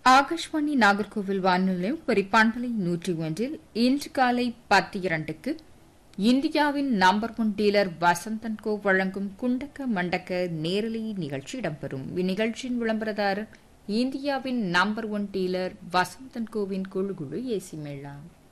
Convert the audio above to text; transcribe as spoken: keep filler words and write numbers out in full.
ஆகாஷ்வாணி நாகர்கோவில் வானொலியும் பரிப்பான்பலை நூற்றி ஒன்றில் இன்று காலை பத்து இரண்டுக்கு இந்தியாவின் நம்பர் ஒன் டீலர் வசந்தன் கோ வழங்கும் குண்டக்க மண்டக்க நேரலை நிகழ்ச்சி இடம்பெறும். இந்நிகழ்ச்சியின் விளம்பரதாரர் இந்தியாவின் number one dealer Vasanthan CoWIN குழு குழு ஏசி மேளா.